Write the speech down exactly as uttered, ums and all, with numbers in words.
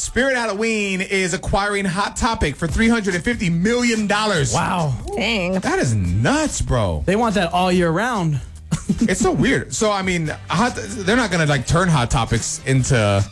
Spirit Halloween is acquiring Hot Topic for three hundred fifty million dollars. Wow. Dang. That is nuts, bro. They want that all year round. It's so weird. So, I mean, hot, they're not going to, like, turn Hot Topics into